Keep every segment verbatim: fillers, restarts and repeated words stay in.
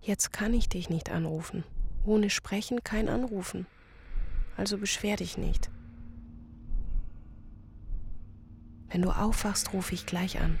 Jetzt kann ich dich nicht anrufen. Ohne Sprechen kein Anrufen. Also beschwer dich nicht. Wenn du aufwachst, rufe ich gleich an.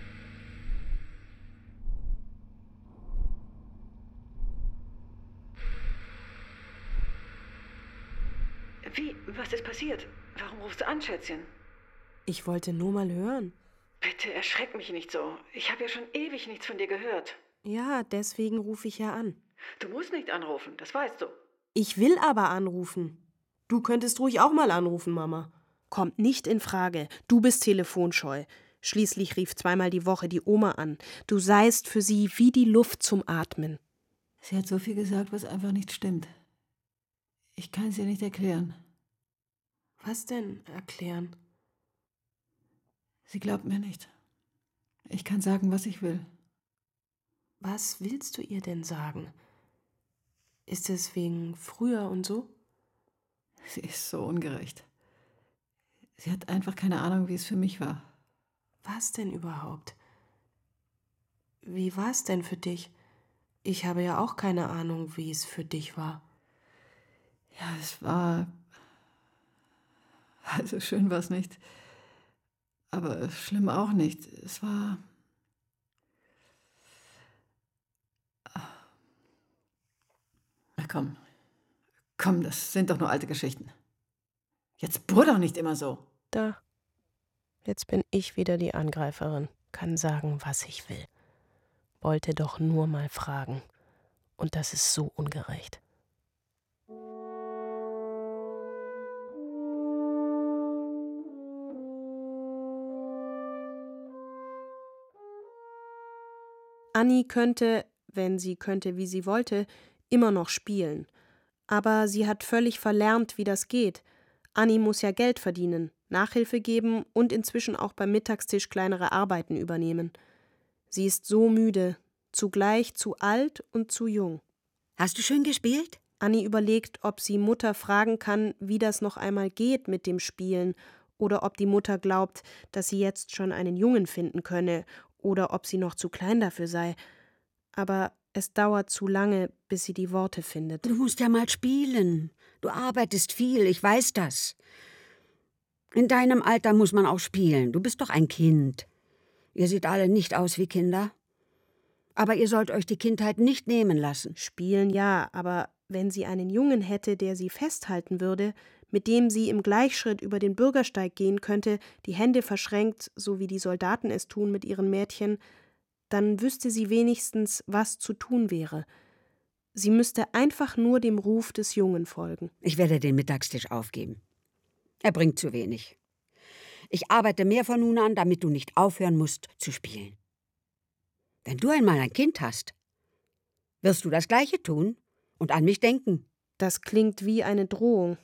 Wie? Was ist passiert? Warum rufst du an, Schätzchen? Ich wollte nur mal hören. Bitte erschreck mich nicht so. Ich habe ja schon ewig nichts von dir gehört. Ja, deswegen rufe ich ja an. Du musst nicht anrufen, das weißt du. Ich will aber anrufen. Du könntest ruhig auch mal anrufen, Mama. Kommt nicht in Frage. Du bist telefonscheu. Schließlich rief zweimal die Woche die Oma an. Du seist für sie wie die Luft zum Atmen. Sie hat so viel gesagt, was einfach nicht stimmt. Ich kann es ihr nicht erklären. Was denn erklären? Sie glaubt mir nicht. Ich kann sagen, was ich will. Was willst du ihr denn sagen? Ist es wegen früher und so? Sie ist so ungerecht. Sie hat einfach keine Ahnung, wie es für mich war. Was denn überhaupt? Wie war es denn für dich? Ich habe ja auch keine Ahnung, wie es für dich war. Ja, es war... Also schön war es nicht. Aber schlimm auch nicht. Es war... Na komm. Komm, das sind doch nur alte Geschichten. Jetzt bohr doch nicht immer so. Da. Jetzt bin ich wieder die Angreiferin. Kann sagen, was ich will. Wollte doch nur mal fragen. Und das ist so ungerecht. Anni könnte, wenn sie könnte, wie sie wollte, immer noch spielen. Aber sie hat völlig verlernt, wie das geht. Anni muss ja Geld verdienen, Nachhilfe geben und inzwischen auch beim Mittagstisch kleinere Arbeiten übernehmen. Sie ist so müde, zugleich zu alt und zu jung. Hast du schön gespielt? Anni überlegt, ob sie Mutter fragen kann, wie das noch einmal geht mit dem Spielen, oder ob die Mutter glaubt, dass sie jetzt schon einen Jungen finden könne, oder ob sie noch zu klein dafür sei. Aber es dauert zu lange, bis sie die Worte findet. Du musst ja mal spielen. Du arbeitest viel, ich weiß das. In deinem Alter muss man auch spielen. Du bist doch ein Kind. Ihr seht alle nicht aus wie Kinder. Aber ihr sollt euch die Kindheit nicht nehmen lassen. Spielen ja, aber wenn sie einen Jungen hätte, der sie festhalten würde, mit dem sie im Gleichschritt über den Bürgersteig gehen könnte, die Hände verschränkt, so wie die Soldaten es tun mit ihren Mädchen, dann wüsste sie wenigstens, was zu tun wäre. Sie müsste einfach nur dem Ruf des Jungen folgen. Ich werde den Mittagstisch aufgeben. Er bringt zu wenig. Ich arbeite mehr von nun an, damit du nicht aufhören musst zu spielen. Wenn du einmal ein Kind hast, wirst du das Gleiche tun und an mich denken. Das klingt wie eine Drohung.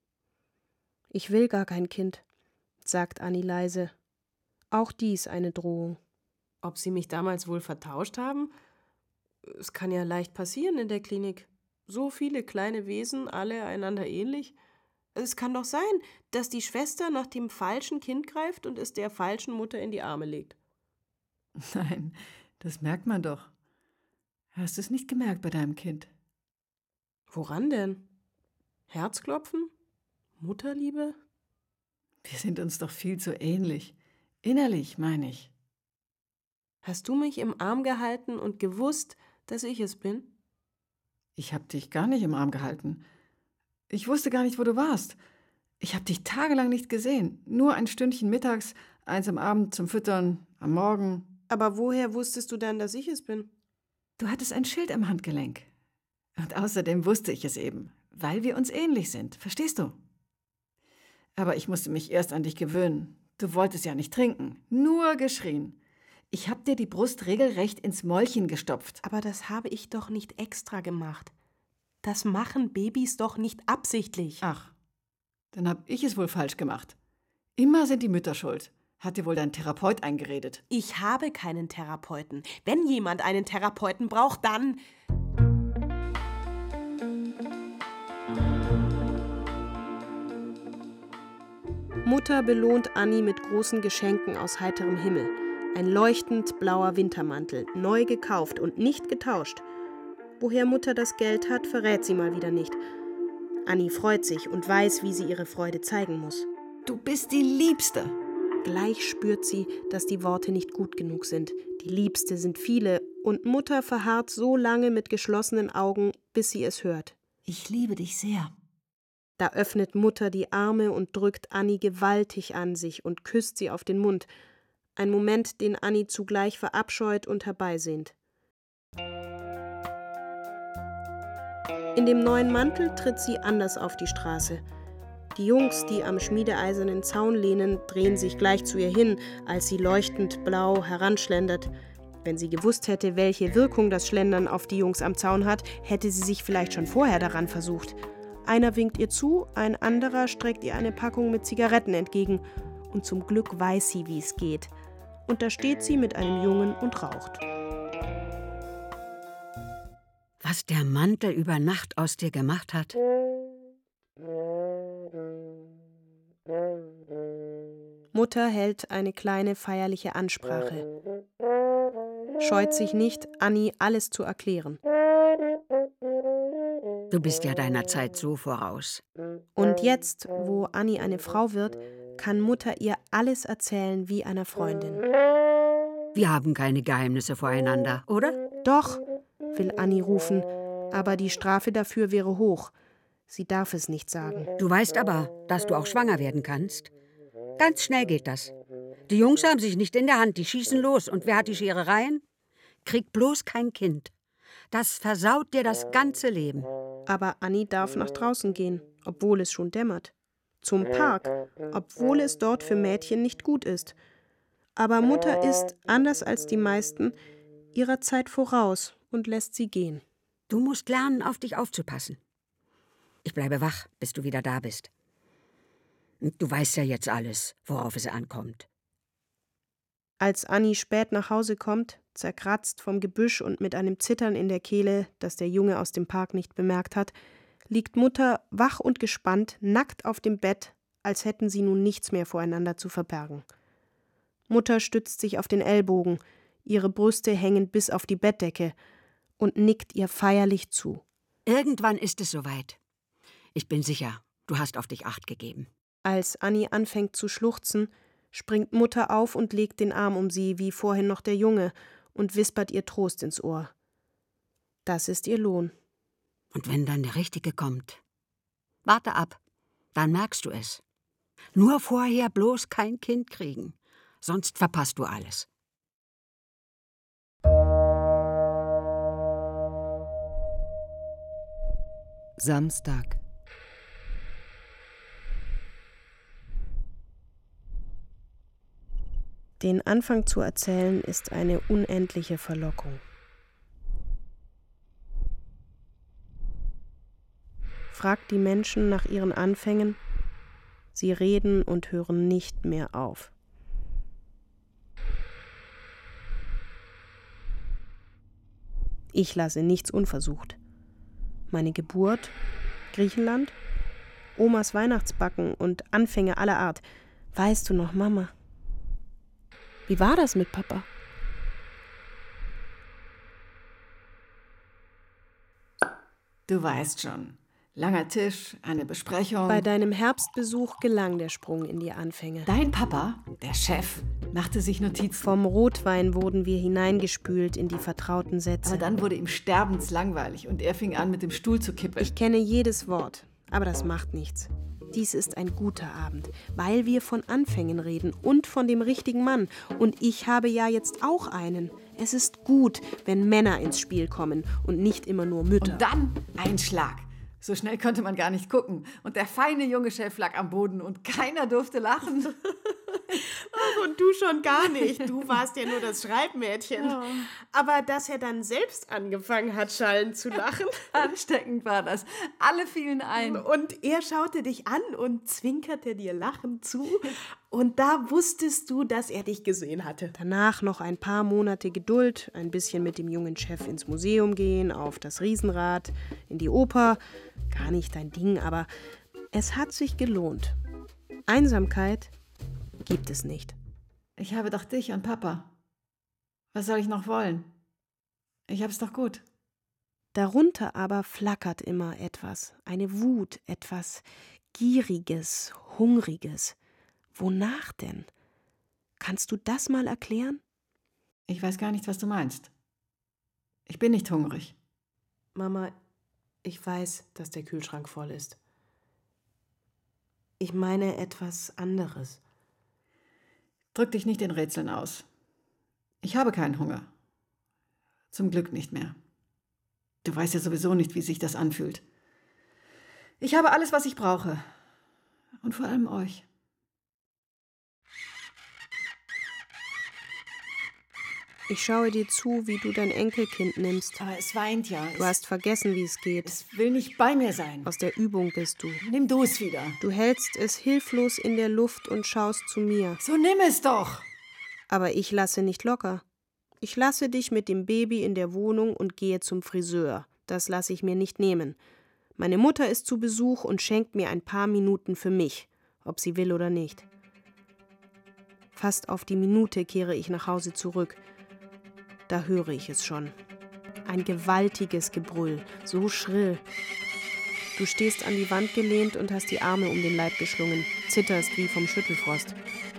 Ich will gar kein Kind, sagt Anni leise. Auch dies eine Drohung. Ob sie mich damals wohl vertauscht haben? Es kann ja leicht passieren in der Klinik. So viele kleine Wesen, alle einander ähnlich. Es kann doch sein, dass die Schwester nach dem falschen Kind greift und es der falschen Mutter in die Arme legt. Nein, das merkt man doch. Hast du es nicht gemerkt bei deinem Kind? Woran denn? Herzklopfen? Mutterliebe? Wir sind uns doch viel zu ähnlich. Innerlich, meine ich. Hast du mich im Arm gehalten und gewusst, dass ich es bin? Ich hab dich gar nicht im Arm gehalten. Ich wusste gar nicht, wo du warst. Ich hab dich tagelang nicht gesehen. Nur ein Stündchen mittags, eins am Abend zum Füttern, am Morgen. Aber woher wusstest du dann, dass ich es bin? Du hattest ein Schild am Handgelenk. Und außerdem wusste ich es eben, weil wir uns ähnlich sind. Verstehst du? Aber ich musste mich erst an dich gewöhnen. Du wolltest ja nicht trinken, nur geschrien. Ich hab dir die Brust regelrecht ins Mäulchen gestopft. Aber das habe ich doch nicht extra gemacht. Das machen Babys doch nicht absichtlich. Ach, dann hab ich es wohl falsch gemacht. Immer sind die Mütter schuld. Hat dir wohl dein Therapeut eingeredet? Ich habe keinen Therapeuten. Wenn jemand einen Therapeuten braucht, dann... Mutter belohnt Anni mit großen Geschenken aus heiterem Himmel. Ein leuchtend blauer Wintermantel, neu gekauft und nicht getauscht. Woher Mutter das Geld hat, verrät sie mal wieder nicht. Annie freut sich und weiß, wie sie ihre Freude zeigen muss. Du bist die Liebste. Gleich spürt sie, dass die Worte nicht gut genug sind. Die Liebste sind viele und Mutter verharrt so lange mit geschlossenen Augen, bis sie es hört. Ich liebe dich sehr. Da öffnet Mutter die Arme und drückt Annie gewaltig an sich und küsst sie auf den Mund. Ein Moment, den Annie zugleich verabscheut und herbeisehnt. In dem neuen Mantel tritt sie anders auf die Straße. Die Jungs, die am schmiedeeisernen Zaun lehnen, drehen sich gleich zu ihr hin, als sie leuchtend blau heranschlendert. Wenn sie gewusst hätte, welche Wirkung das Schlendern auf die Jungs am Zaun hat, hätte sie sich vielleicht schon vorher daran versucht. Einer winkt ihr zu, ein anderer streckt ihr eine Packung mit Zigaretten entgegen. Und zum Glück weiß sie, wie es geht. Und da steht sie mit einem Jungen und raucht. Was der Mantel über Nacht aus dir gemacht hat? Mutter hält eine kleine feierliche Ansprache. Scheut sich nicht, Annie alles zu erklären. Du bist ja deiner Zeit so voraus. Und jetzt, wo Annie eine Frau wird, kann Mutter ihr alles erzählen wie einer Freundin. Wir haben keine Geheimnisse voreinander, oder? Doch, will Annie rufen, aber die Strafe dafür wäre hoch. Sie darf es nicht sagen. Du weißt aber, dass du auch schwanger werden kannst. Ganz schnell geht das. Die Jungs haben sich nicht in der Hand, die schießen los. Und wer hat die Scherereien? Krieg bloß kein Kind. Das versaut dir das ganze Leben. Aber Annie darf nach draußen gehen, obwohl es schon dämmert. Zum Park, obwohl es dort für Mädchen nicht gut ist. Aber Mutter ist, anders als die meisten, ihrer Zeit voraus und lässt sie gehen. Du musst lernen, auf dich aufzupassen. Ich bleibe wach, bis du wieder da bist. Du weißt ja jetzt alles, worauf es ankommt. Als Annie spät nach Hause kommt, zerkratzt vom Gebüsch und mit einem Zittern in der Kehle, das der Junge aus dem Park nicht bemerkt hat, liegt Mutter wach und gespannt, nackt auf dem Bett, als hätten sie nun nichts mehr voreinander zu verbergen. Mutter stützt sich auf den Ellbogen, ihre Brüste hängen bis auf die Bettdecke und nickt ihr feierlich zu. Irgendwann ist es soweit. Ich bin sicher, du hast auf dich Acht gegeben. Als Annie anfängt zu schluchzen, springt Mutter auf und legt den Arm um sie, wie vorhin noch der Junge, und wispert ihr Trost ins Ohr. Das ist ihr Lohn. Und wenn dann der Richtige kommt, warte ab, dann merkst du es. Nur vorher bloß kein Kind kriegen, sonst verpasst du alles. Samstag. Den Anfang zu erzählen ist eine unendliche Verlockung. Fragt die Menschen nach ihren Anfängen, sie reden und hören nicht mehr auf. Ich lasse nichts unversucht. Meine Geburt, Griechenland, Omas Weihnachtsbacken und Anfänge aller Art. Weißt du noch, Mama? Wie war das mit Papa? Du weißt schon. Langer Tisch, eine Besprechung. Bei deinem Herbstbesuch gelang der Sprung in die Anfänge. Dein Papa, der Chef, machte sich Notizen. Vom Rotwein wurden wir hineingespült in die vertrauten Sätze. Aber dann wurde ihm sterbenslangweilig und er fing an, mit dem Stuhl zu kippen. Ich kenne jedes Wort, aber das macht nichts. Dies ist ein guter Abend, weil wir von Anfängen reden und von dem richtigen Mann. Und ich habe ja jetzt auch einen. Es ist gut, wenn Männer ins Spiel kommen und nicht immer nur Mütter. Und dann ein Schlag. So schnell konnte man gar nicht gucken. Und der feine junge Chef lag am Boden und keiner durfte lachen. Ach, und du schon gar nicht. Du warst ja nur das Schreibmädchen. Oh. Aber dass er dann selbst angefangen hat, schallend zu lachen. Ansteckend war das. Alle fielen ein. Und er schaute dich an und zwinkerte dir lachend zu. Und da wusstest du, dass er dich gesehen hatte. Danach noch ein paar Monate Geduld, ein bisschen mit dem jungen Chef ins Museum gehen, auf das Riesenrad, in die Oper. Gar nicht dein Ding, aber es hat sich gelohnt. Einsamkeit gibt es nicht. Ich habe doch dich und Papa. Was soll ich noch wollen? Ich hab's doch gut. Darunter aber flackert immer etwas, eine Wut, etwas Gieriges, Hungriges. Wonach denn? Kannst du das mal erklären? Ich weiß gar nicht, was du meinst. Ich bin nicht hungrig. Mama, ich weiß, dass der Kühlschrank voll ist. Ich meine etwas anderes. Drück dich nicht in Rätseln aus. Ich habe keinen Hunger. Zum Glück nicht mehr. Du weißt ja sowieso nicht, wie sich das anfühlt. Ich habe alles, was ich brauche. Und vor allem euch. Ich schaue dir zu, wie du dein Enkelkind nimmst. Aber es weint ja. Du hast vergessen, wie es geht. Es will nicht bei mir sein. Aus der Übung bist du. Nimm du es wieder. Du hältst es hilflos in der Luft und schaust zu mir. So nimm es doch. Aber ich lasse nicht locker. Ich lasse dich mit dem Baby in der Wohnung und gehe zum Friseur. Das lasse ich mir nicht nehmen. Meine Mutter ist zu Besuch und schenkt mir ein paar Minuten für mich, ob sie will oder nicht. Fast auf die Minute kehre ich nach Hause zurück. Da höre ich es schon. Ein gewaltiges Gebrüll, so schrill. Du stehst an die Wand gelehnt und hast die Arme um den Leib geschlungen, zitterst wie vom Schüttelfrost.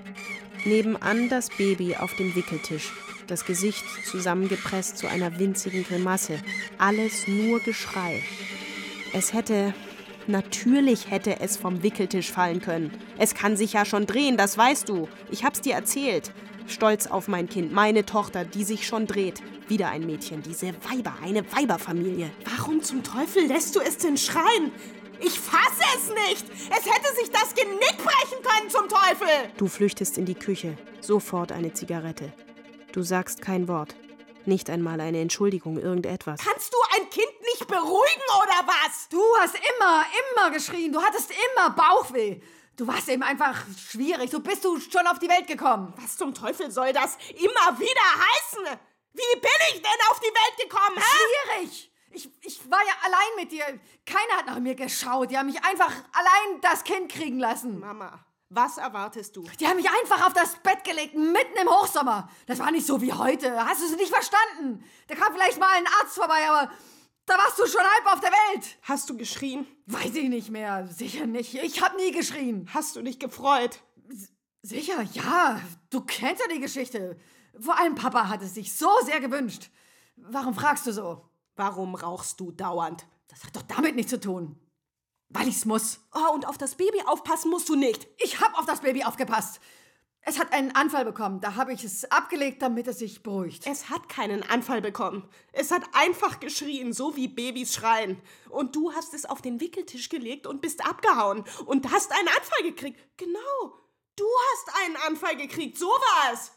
Nebenan das Baby auf dem Wickeltisch, das Gesicht zusammengepresst zu einer winzigen Grimasse. Alles nur Geschrei. Es hätte, natürlich hätte es vom Wickeltisch fallen können. Es kann sich ja schon drehen, das weißt du. Ich hab's dir erzählt. Stolz auf mein Kind, meine Tochter, die sich schon dreht. Wieder ein Mädchen, diese Weiber, eine Weiberfamilie. Warum zum Teufel lässt du es denn schreien? Ich fasse es nicht! Es hätte sich das Genick brechen können, zum Teufel! Du flüchtest in die Küche, sofort eine Zigarette. Du sagst kein Wort, nicht einmal eine Entschuldigung, irgendetwas. Kannst du ein Kind nicht beruhigen, oder was? Du hast immer, immer geschrien. Du hattest immer Bauchweh. Du warst eben einfach schwierig. So bist du schon auf die Welt gekommen. Was zum Teufel soll das immer wieder heißen? Wie bin ich denn auf die Welt gekommen, hä? Schwierig! Ich, ich war ja allein mit dir. Keiner hat nach mir geschaut. Die haben mich einfach allein das Kind kriegen lassen. Mama, was erwartest du? Die haben mich einfach auf das Bett gelegt, mitten im Hochsommer. Das war nicht so wie heute. Hast du es nicht verstanden? Da kam vielleicht mal ein Arzt vorbei, aber da warst du schon halb auf der Welt. Hast du geschrien? Weiß ich nicht mehr. Sicher nicht. Ich hab nie geschrien. Hast du dich gefreut? S- sicher, ja. Du kennst ja die Geschichte. Vor allem Papa hat es sich so sehr gewünscht. Warum fragst du so? Warum rauchst du dauernd? Das hat doch damit nichts zu tun. Weil ich's muss. Oh, und auf das Baby aufpassen musst du nicht. Ich hab auf das Baby aufgepasst. Es hat einen Anfall bekommen. Da habe ich es abgelegt, damit es sich beruhigt. Es hat keinen Anfall bekommen. Es hat einfach geschrien, so wie Babys schreien. Und du hast es auf den Wickeltisch gelegt und bist abgehauen. Und hast einen Anfall gekriegt. Genau. Du hast einen Anfall gekriegt. So war es.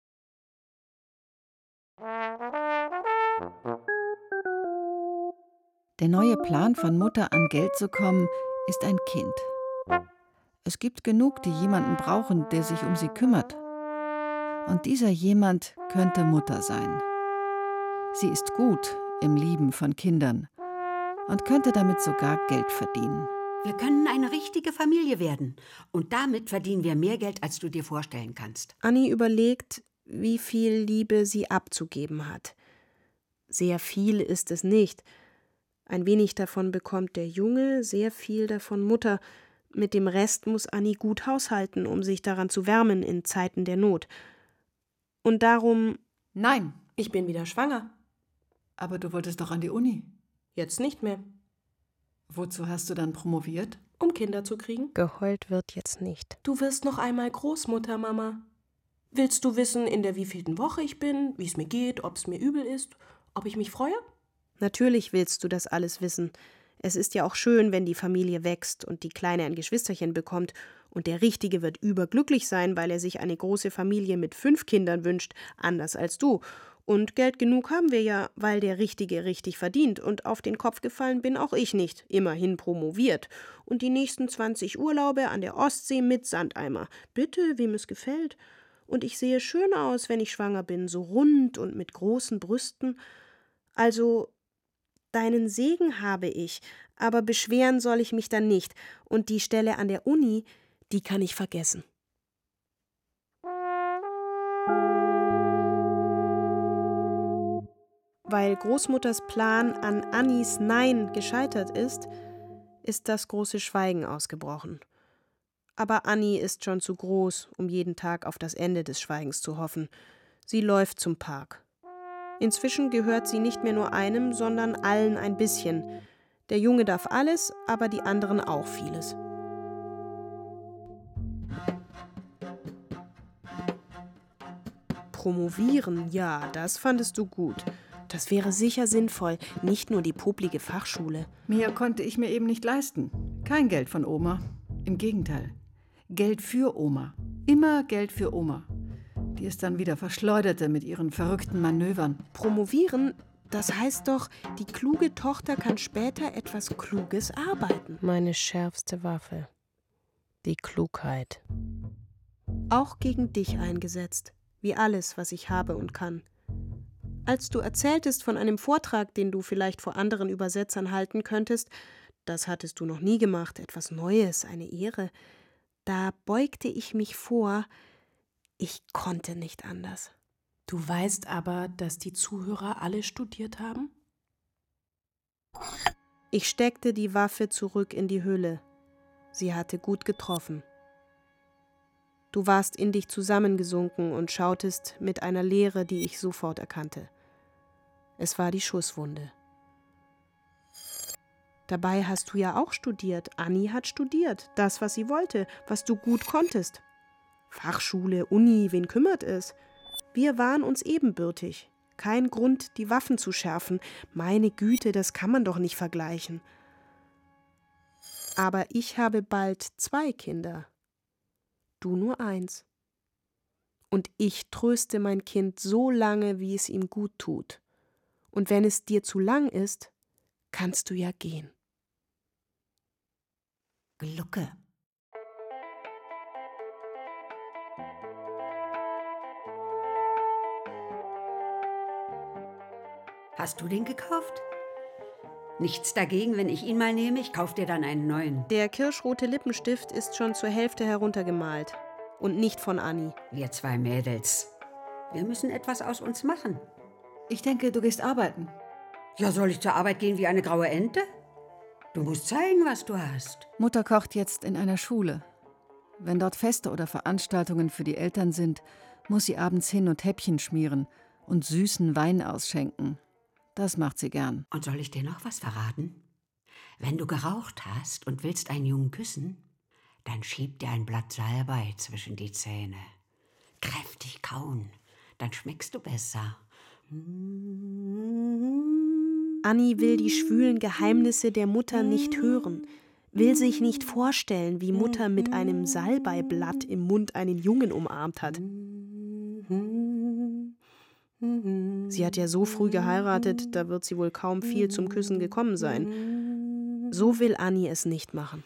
Der neue Plan von Mutter, an Geld zu kommen, ist ein Kind. Es gibt genug, die jemanden brauchen, der sich um sie kümmert. Und dieser jemand könnte Mutter sein. Sie ist gut im Lieben von Kindern und könnte damit sogar Geld verdienen. Wir können eine richtige Familie werden. Und damit verdienen wir mehr Geld, als du dir vorstellen kannst. Annie überlegt, wie viel Liebe sie abzugeben hat. Sehr viel ist es nicht. Ein wenig davon bekommt der Junge, sehr viel davon Mutter. Mit dem Rest muss Annie gut haushalten, um sich daran zu wärmen in Zeiten der Not. Und darum... Nein. Ich bin wieder schwanger. Aber du wolltest doch an die Uni. Jetzt nicht mehr. Wozu hast du dann promoviert? Um Kinder zu kriegen. Geheult wird jetzt nicht. Du wirst noch einmal Großmutter, Mama. Willst du wissen, in der wievielten Woche ich bin, wie es mir geht, ob es mir übel ist, ob ich mich freue? Natürlich willst du das alles wissen. Es ist ja auch schön, wenn die Familie wächst und die Kleine ein Geschwisterchen bekommt. Und der Richtige wird überglücklich sein, weil er sich eine große Familie mit fünf Kindern wünscht, anders als du. Und Geld genug haben wir ja, weil der Richtige richtig verdient. Und auf den Kopf gefallen bin auch ich nicht, immerhin promoviert. Und die nächsten zwanzig Urlaube an der Ostsee mit Sandeimer. Bitte, wem es gefällt. Und ich sehe schön aus, wenn ich schwanger bin, so rund und mit großen Brüsten. Also... Deinen Segen habe ich, aber beschweren soll ich mich dann nicht. Und die Stelle an der Uni, die kann ich vergessen. Weil Großmutters Plan an Annis Nein gescheitert ist, ist das große Schweigen ausgebrochen. Aber Anni ist schon zu groß, um jeden Tag auf das Ende des Schweigens zu hoffen. Sie läuft zum Park. Inzwischen gehört sie nicht mehr nur einem, sondern allen ein bisschen. Der Junge darf alles, aber die anderen auch vieles. Promovieren, ja, das fandest du gut. Das wäre sicher sinnvoll, nicht nur die poplige Fachschule. Mehr konnte ich mir eben nicht leisten. Kein Geld von Oma. Im Gegenteil. Geld für Oma. Immer Geld für Oma. Die es dann wieder verschleuderte mit ihren verrückten Manövern. Promovieren, das heißt doch, die kluge Tochter kann später etwas Kluges arbeiten. Meine schärfste Waffe. Die Klugheit. Auch gegen dich eingesetzt. Wie alles, was ich habe und kann. Als du erzähltest von einem Vortrag, den du vielleicht vor anderen Übersetzern halten könntest, das hattest du noch nie gemacht, etwas Neues, eine Ehre, da beugte ich mich vor, ich konnte nicht anders. Du weißt aber, dass die Zuhörer alle studiert haben? Ich steckte die Waffe zurück in die Hülle. Sie hatte gut getroffen. Du warst in dich zusammengesunken und schautest mit einer Leere, die ich sofort erkannte. Es war die Schusswunde. Dabei hast du ja auch studiert. Anni hat studiert. Das, was sie wollte, was du gut konntest. Fachschule, Uni, wen kümmert es? Wir waren uns ebenbürtig. Kein Grund, die Waffen zu schärfen. Meine Güte, das kann man doch nicht vergleichen. Aber ich habe bald zwei Kinder. Du nur eins. Und ich tröste mein Kind so lange, wie es ihm gut tut. Und wenn es dir zu lang ist, kannst du ja gehen. Glucke. Hast du den gekauft? Nichts dagegen, wenn ich ihn mal nehme. Ich kauf dir dann einen neuen. Der kirschrote Lippenstift ist schon zur Hälfte heruntergemalt. Und nicht von Anni. Wir zwei Mädels. Wir müssen etwas aus uns machen. Ich denke, du gehst arbeiten. Ja, soll ich zur Arbeit gehen wie eine graue Ente? Du musst zeigen, was du hast. Mutter kocht jetzt in einer Schule. Wenn dort Feste oder Veranstaltungen für die Eltern sind, muss sie abends hin und Häppchen schmieren und süßen Wein ausschenken. Das macht sie gern. Und soll ich dir noch was verraten? Wenn du geraucht hast und willst einen Jungen küssen, dann schieb dir ein Blatt Salbei zwischen die Zähne. Kräftig kauen, dann schmeckst du besser. Anni will die schwülen Geheimnisse der Mutter nicht hören, will sich nicht vorstellen, wie Mutter mit einem Salbeiblatt im Mund einen Jungen umarmt hat. Sie hat ja so früh geheiratet, da wird sie wohl kaum viel zum Küssen gekommen sein. So will Anni es nicht machen.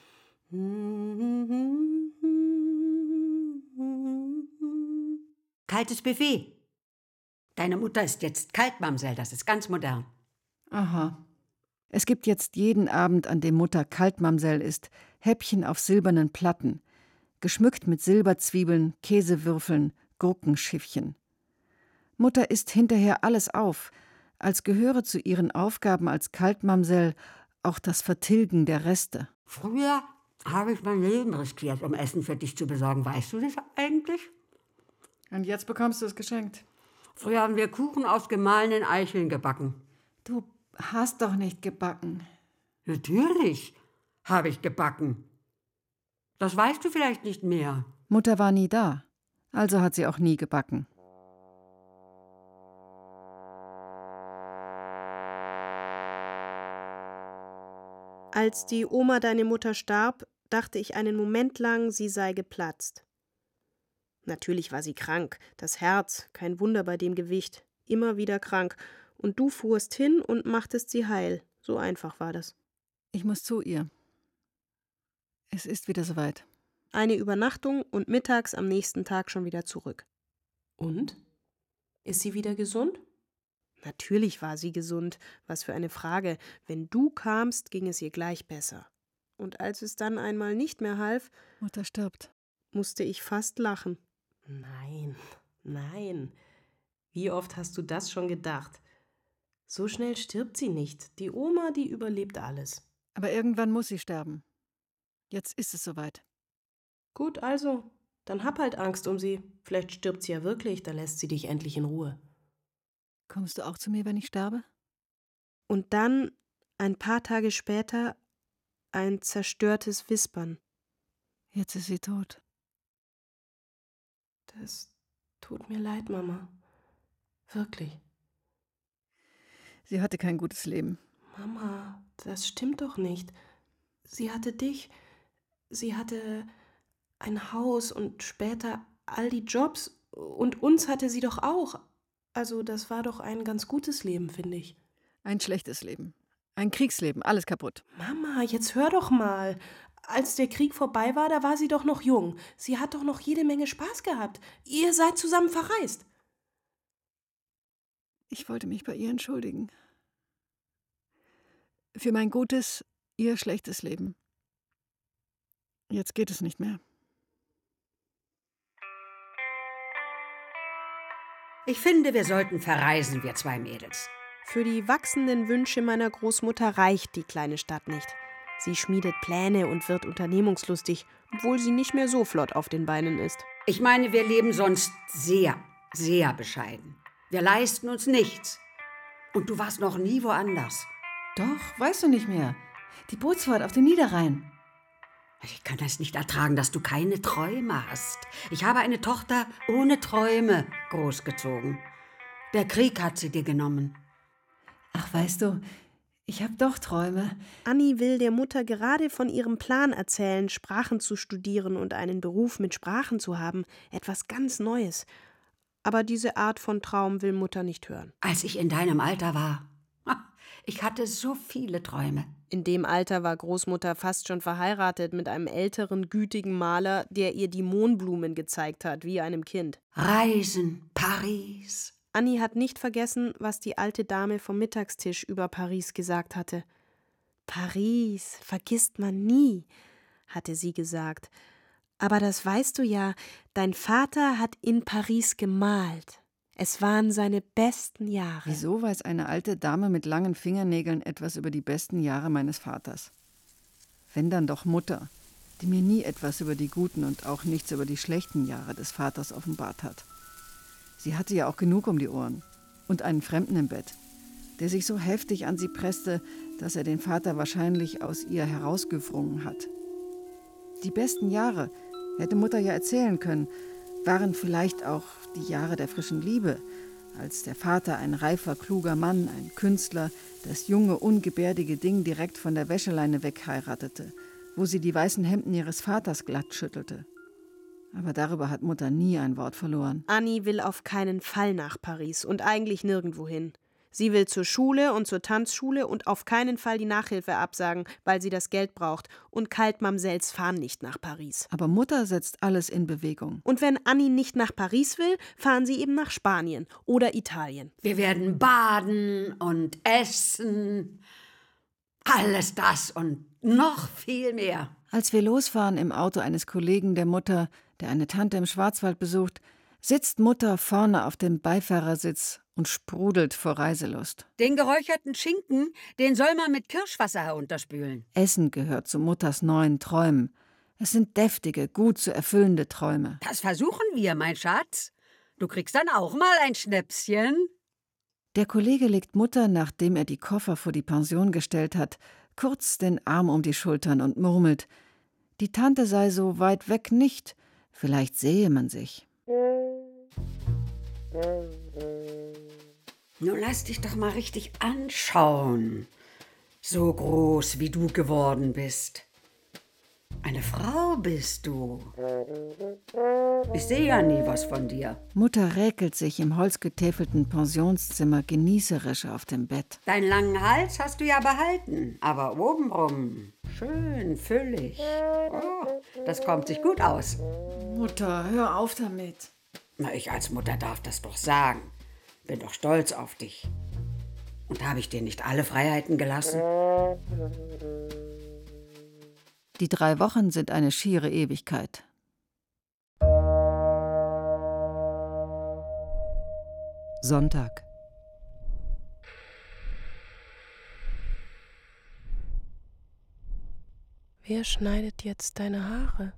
Kaltes Buffet. Deine Mutter ist jetzt Kaltmamsell, das ist ganz modern. Aha. Es gibt jetzt jeden Abend, an dem Mutter Kaltmamsell ist, Häppchen auf silbernen Platten, geschmückt mit Silberzwiebeln, Käsewürfeln, Gurkenschiffchen. Mutter isst hinterher alles auf, als gehöre zu ihren Aufgaben als Kaltmamsell auch das Vertilgen der Reste. Früher habe ich mein Leben riskiert, um Essen für dich zu besorgen. Weißt du das eigentlich? Und jetzt bekommst du es geschenkt. Früher haben wir Kuchen aus gemahlenen Eicheln gebacken. Du hast doch nicht gebacken. Natürlich habe ich gebacken. Das weißt du vielleicht nicht mehr. Mutter war nie da, also hat sie auch nie gebacken. Als die Oma deine Mutter starb, dachte ich einen Moment lang, sie sei geplatzt. Natürlich war sie krank, das Herz, kein Wunder bei dem Gewicht, immer wieder krank. Und du fuhrst hin und machtest sie heil. So einfach war das. Ich muss zu ihr. Es ist wieder soweit. Eine Übernachtung und mittags am nächsten Tag schon wieder zurück. Und? Ist sie wieder gesund? Natürlich war sie gesund. Was für eine Frage. Wenn du kamst, ging es ihr gleich besser. Und als es dann einmal nicht mehr half, Mutter stirbt, musste ich fast lachen. Nein, nein. Wie oft hast du das schon gedacht? So schnell stirbt sie nicht. Die Oma, die überlebt alles. Aber irgendwann muss sie sterben. Jetzt ist es soweit. Gut, also, dann hab halt Angst um sie. Vielleicht stirbt sie ja wirklich, dann lässt sie dich endlich in Ruhe. Kommst du auch zu mir, wenn ich sterbe? Und dann, ein paar Tage später, ein zerstörtes Wispern. Jetzt ist sie tot. Das tut mir leid, Mama. Wirklich. Sie hatte kein gutes Leben. Mama, das stimmt doch nicht. Sie hatte dich. Sie hatte ein Haus und später all die Jobs. Und uns hatte sie doch auch. Also das war doch ein ganz gutes Leben, finde ich. Ein schlechtes Leben. Ein Kriegsleben. Alles kaputt. Mama, jetzt hör doch mal. Als der Krieg vorbei war, da war sie doch noch jung. Sie hat doch noch jede Menge Spaß gehabt. Ihr seid zusammen verreist. Ich wollte mich bei ihr entschuldigen. Für mein gutes, ihr schlechtes Leben. Jetzt geht es nicht mehr. Ich finde, wir sollten verreisen, wir zwei Mädels. Für die wachsenden Wünsche meiner Großmutter reicht die kleine Stadt nicht. Sie schmiedet Pläne und wird unternehmungslustig, obwohl sie nicht mehr so flott auf den Beinen ist. Ich meine, wir leben sonst sehr, sehr bescheiden. Wir leisten uns nichts. Und du warst noch nie woanders. Doch, weißt du nicht mehr. Die Bootsfahrt auf dem Niederrhein. Ich kann es nicht ertragen, dass du keine Träume hast. Ich habe eine Tochter ohne Träume großgezogen. Der Krieg hat sie dir genommen. Ach, weißt du, ich habe doch Träume. Anni will der Mutter gerade von ihrem Plan erzählen, Sprachen zu studieren und einen Beruf mit Sprachen zu haben. Etwas ganz Neues. Aber diese Art von Traum will Mutter nicht hören. Als ich in deinem Alter war, ich hatte so viele Träume. In dem Alter war Großmutter fast schon verheiratet mit einem älteren, gütigen Maler, der ihr die Mohnblumen gezeigt hat, wie einem Kind. Reisen, Paris. Anni hat nicht vergessen, was die alte Dame vom Mittagstisch über Paris gesagt hatte. Paris vergisst man nie, hatte sie gesagt. Aber das weißt du ja, dein Vater hat in Paris gemalt. Es waren seine besten Jahre. Wieso weiß eine alte Dame mit langen Fingernägeln etwas über die besten Jahre meines Vaters? Wenn dann doch Mutter, die mir nie etwas über die guten und auch nichts über die schlechten Jahre des Vaters offenbart hat. Sie hatte ja auch genug um die Ohren und einen Fremden im Bett, der sich so heftig an sie presste, dass er den Vater wahrscheinlich aus ihr herausgewrungen hat. Die besten Jahre, hätte Mutter ja erzählen können, waren vielleicht auch die Jahre der frischen Liebe, als der Vater ein reifer, kluger Mann, ein Künstler, das junge, ungebärdige Ding direkt von der Wäscheleine wegheiratete, wo sie die weißen Hemden ihres Vaters glatt schüttelte. Aber darüber hat Mutter nie ein Wort verloren. Anni will auf keinen Fall nach Paris und eigentlich nirgendwo hin. Sie will zur Schule und zur Tanzschule und auf keinen Fall die Nachhilfe absagen, weil sie das Geld braucht. Und Kaltmamsells fahren nicht nach Paris. Aber Mutter setzt alles in Bewegung. Und wenn Anni nicht nach Paris will, fahren sie eben nach Spanien oder Italien. Wir werden baden und essen. Alles das und noch viel mehr. Als wir losfahren im Auto eines Kollegen der Mutter, der eine Tante im Schwarzwald besucht, sitzt Mutter vorne auf dem Beifahrersitz und sprudelt vor Reiselust. Den geräucherten Schinken, den soll man mit Kirschwasser herunterspülen. Essen gehört zu Mutters neuen Träumen. Es sind deftige, gut zu erfüllende Träume. Das versuchen wir, mein Schatz. Du kriegst dann auch mal ein Schnäpschen. Der Kollege legt Mutter, nachdem er die Koffer vor die Pension gestellt hat, kurz den Arm um die Schultern und murmelt, die Tante sei so weit weg nicht, vielleicht sehe man sich. Nun lass dich doch mal richtig anschauen. So groß, wie du geworden bist. Eine Frau bist du. Ich sehe ja nie was von dir. Mutter räkelt sich im holzgetäfelten Pensionszimmer genießerisch auf dem Bett. Deinen langen Hals hast du ja behalten, aber obenrum schön füllig. Oh, das kommt sich gut aus. Mutter, hör auf damit. Na, ich als Mutter darf das doch sagen. Bin doch stolz auf dich. Und habe ich dir nicht alle Freiheiten gelassen? Die drei Wochen sind eine schiere Ewigkeit. Sonntag. Wer schneidet jetzt deine Haare?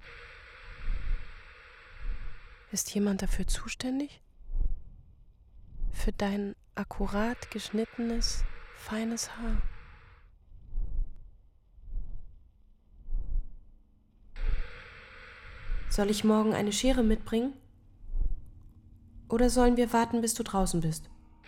Ist jemand dafür zuständig? Für dein akkurat geschnittenes, feines Haar? Soll ich morgen eine Schere mitbringen? Oder sollen wir warten, bis du draußen bist?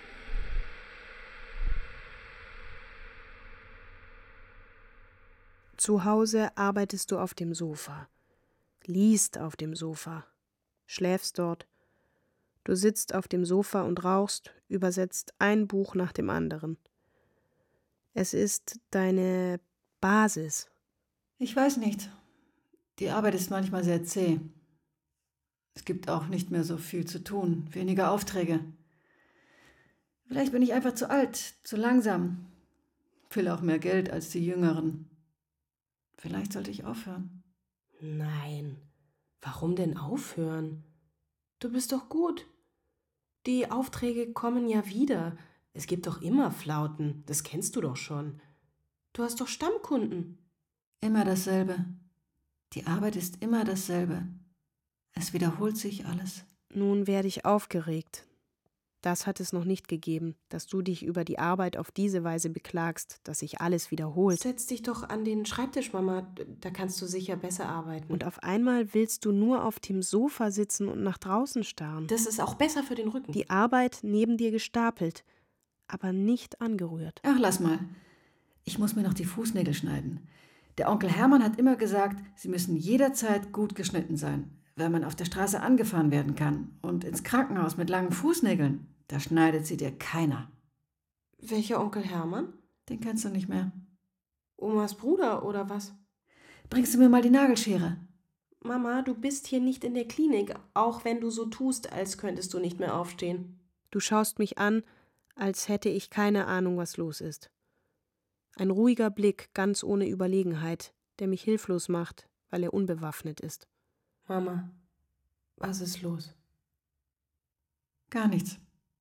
Zu Hause arbeitest du auf dem Sofa, liest auf dem Sofa, schläfst dort. Du sitzt auf dem Sofa und rauchst, übersetzt ein Buch nach dem anderen. Es ist deine Basis. Ich weiß nicht. Die Arbeit ist manchmal sehr zäh. Es gibt auch nicht mehr so viel zu tun, weniger Aufträge. Vielleicht bin ich einfach zu alt, zu langsam. Will auch mehr Geld als die Jüngeren. Vielleicht sollte ich aufhören. Nein, warum denn aufhören? Du bist doch gut. Die Aufträge kommen ja wieder. Es gibt doch immer Flauten, das kennst du doch schon. Du hast doch Stammkunden. Immer dasselbe. Die Arbeit ist immer dasselbe. Es wiederholt sich alles. Nun werde ich aufgeregt. Das hat es noch nicht gegeben, dass du dich über die Arbeit auf diese Weise beklagst, dass sich alles wiederholt. Setz dich doch an den Schreibtisch, Mama, da kannst du sicher besser arbeiten. Und auf einmal willst du nur auf dem Sofa sitzen und nach draußen starren. Das ist auch besser für den Rücken. Die Arbeit neben dir gestapelt, aber nicht angerührt. Ach, lass mal. Ich muss mir noch die Fußnägel schneiden. Der Onkel Hermann hat immer gesagt, sie müssen jederzeit gut geschnitten sein, weil man auf der Straße angefahren werden kann. Und ins Krankenhaus mit langen Fußnägeln, da schneidet sie dir keiner. Welcher Onkel Hermann? Den kennst du nicht mehr. Omas Bruder oder was? Bringst du mir mal die Nagelschere? Mama, du bist hier nicht in der Klinik, auch wenn du so tust, als könntest du nicht mehr aufstehen. Du schaust mich an, als hätte ich keine Ahnung, was los ist. Ein ruhiger Blick, ganz ohne Überlegenheit, der mich hilflos macht, weil er unbewaffnet ist. Mama, was ist los? Gar nichts.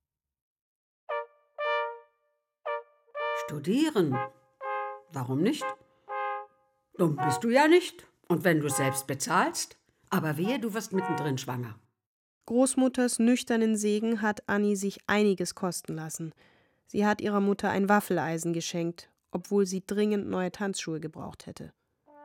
Studieren? Warum nicht? Dumm bist du ja nicht. Und wenn du es selbst bezahlst? Aber wehe, du wirst mittendrin schwanger. Großmutters nüchternen Segen hat Anni sich einiges kosten lassen. Sie hat ihrer Mutter ein Waffeleisen geschenkt, obwohl sie dringend neue Tanzschuhe gebraucht hätte.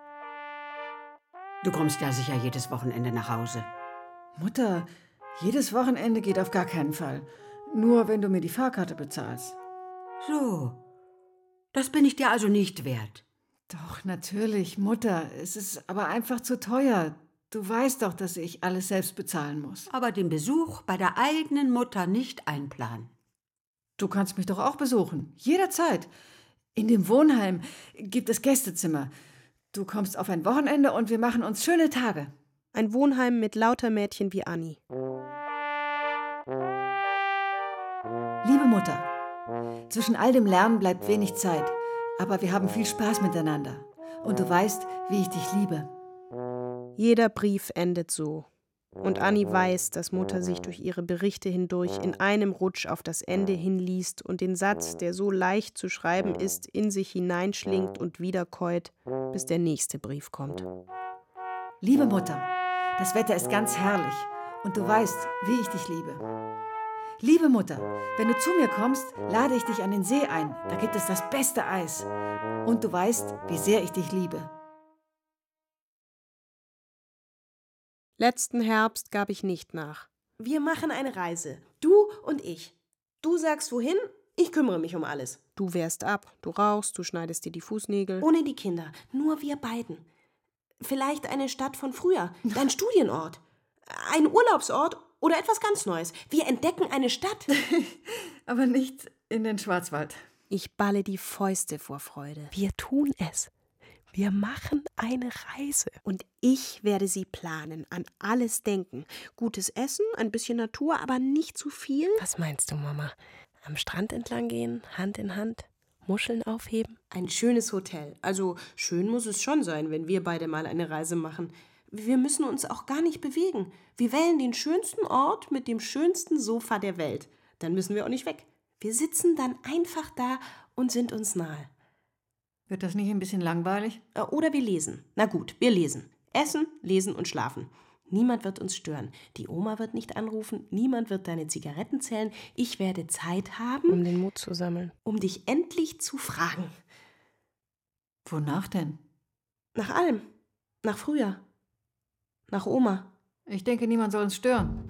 Du kommst ja sicher jedes Wochenende nach Hause. Mutter, jedes Wochenende geht auf gar keinen Fall. Nur wenn du mir die Fahrkarte bezahlst. So, das bin ich dir also nicht wert. Doch, natürlich, Mutter. Es ist aber einfach zu teuer. Du weißt doch, dass ich alles selbst bezahlen muss. Aber den Besuch bei der eigenen Mutter nicht einplanen. Du kannst mich doch auch besuchen. Jederzeit. In dem Wohnheim gibt es Gästezimmer. Du kommst auf ein Wochenende und wir machen uns schöne Tage. Ein Wohnheim mit lauter Mädchen wie Anni. Liebe Mutter, zwischen all dem Lernen bleibt wenig Zeit, aber wir haben viel Spaß miteinander. Und du weißt, wie ich dich liebe. Jeder Brief endet so. Und Anni weiß, dass Mutter sich durch ihre Berichte hindurch in einem Rutsch auf das Ende hinliest und den Satz, der so leicht zu schreiben ist, in sich hineinschlingt und wiederkäut, bis der nächste Brief kommt. Liebe Mutter, das Wetter ist ganz herrlich und du weißt, wie ich dich liebe. Liebe Mutter, wenn du zu mir kommst, lade ich dich an den See ein. Da gibt es das beste Eis. Und du weißt, wie sehr ich dich liebe. Letzten Herbst gab ich nicht nach. Wir machen eine Reise, du und ich. Du sagst wohin, ich kümmere mich um alles. Du wehrst ab, du rauchst, du schneidest dir die Fußnägel. Ohne die Kinder, nur wir beiden. Vielleicht eine Stadt von früher, dein Studienort, ein Urlaubsort oder etwas ganz Neues. Wir entdecken eine Stadt. Aber nicht in den Schwarzwald. Ich balle die Fäuste vor Freude. Wir tun es. Wir machen eine Reise. Und ich werde sie planen, an alles denken. Gutes Essen, ein bisschen Natur, aber nicht zu viel. Was meinst du, Mama? Am Strand entlang gehen, Hand in Hand, Muscheln aufheben? Ein schönes Hotel. Also schön muss es schon sein, wenn wir beide mal eine Reise machen. Wir müssen uns auch gar nicht bewegen. Wir wählen den schönsten Ort mit dem schönsten Sofa der Welt. Dann müssen wir auch nicht weg. Wir sitzen dann einfach da und sind uns nahe. Wird das nicht ein bisschen langweilig? Oder wir lesen. Na gut, wir lesen. Essen, lesen und schlafen. Niemand wird uns stören. Die Oma wird nicht anrufen, niemand wird deine Zigaretten zählen. Ich werde Zeit haben, um den Mut zu sammeln, um dich endlich zu fragen. Wonach denn? Nach allem. Nach früher. Nach Oma. Ich denke, niemand soll uns stören.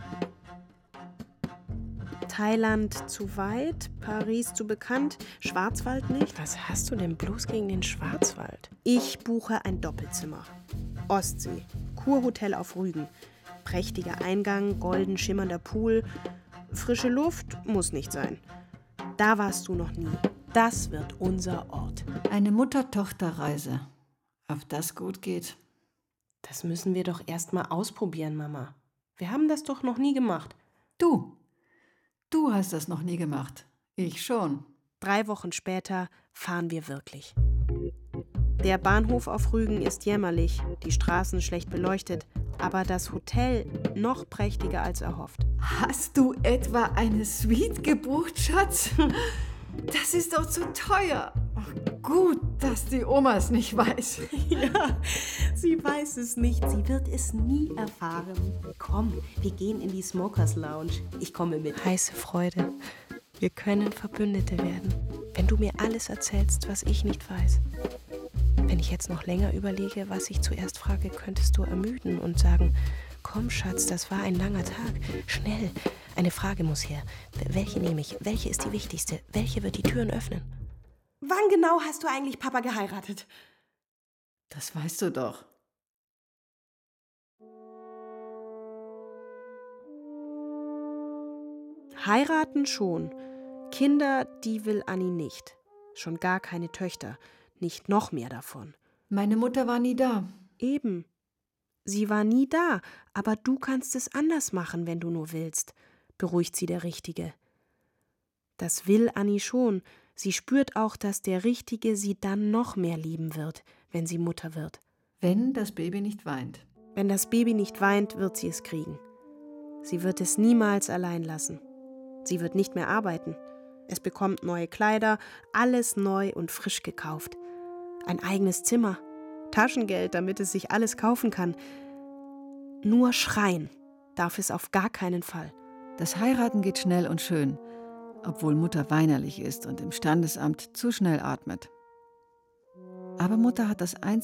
Thailand zu weit, Paris zu bekannt, Schwarzwald nicht. Was hast du denn bloß gegen den Schwarzwald? Ich buche ein Doppelzimmer. Ostsee, Kurhotel auf Rügen. Prächtiger Eingang, golden schimmernder Pool. Frische Luft muss nicht sein. Da warst du noch nie. Das wird unser Ort. Eine Mutter-Tochter-Reise. Ob das gut geht? Das müssen wir doch erst mal ausprobieren, Mama. Wir haben das doch noch nie gemacht. Du. Du hast das noch nie gemacht. Ich schon. Drei Wochen später fahren wir wirklich. Der Bahnhof auf Rügen ist jämmerlich, die Straßen schlecht beleuchtet, aber das Hotel noch prächtiger als erhofft. Hast du etwa eine Suite gebucht, Schatz? Das ist doch zu teuer. Ach, gut, dass die Oma es nicht weiß. Ja, sie weiß es nicht. Sie wird es nie erfahren. Komm, wir gehen in die Smokers Lounge. Ich komme mit. Heiße Freude. Wir können Verbündete werden, wenn du mir alles erzählst, was ich nicht weiß. Wenn ich jetzt noch länger überlege, was ich zuerst frage, könntest du ermüden und sagen, komm, Schatz, das war ein langer Tag. Schnell, eine Frage muss her. Welche nehme ich? Welche ist die wichtigste? Welche wird die Türen öffnen? Wann genau hast du eigentlich Papa geheiratet? Das weißt du doch. Heiraten schon. Kinder, die will Anni nicht. Schon gar keine Töchter. Nicht noch mehr davon. Meine Mutter war nie da. Eben. Sie war nie da, aber du kannst es anders machen, wenn du nur willst, beruhigt sie der Richtige. Das will Anni schon. Sie spürt auch, dass der Richtige sie dann noch mehr lieben wird, wenn sie Mutter wird. Wenn das Baby nicht weint. Wenn das Baby nicht weint, wird sie es kriegen. Sie wird es niemals allein lassen. Sie wird nicht mehr arbeiten. Es bekommt neue Kleider, alles neu und frisch gekauft. Ein eigenes Zimmer, Taschengeld, damit es sich alles kaufen kann. Nur schreien darf es auf gar keinen Fall. Das Heiraten geht schnell und schön, obwohl Mutter weinerlich ist und im Standesamt zu schnell atmet. Aber Mutter hat das einzige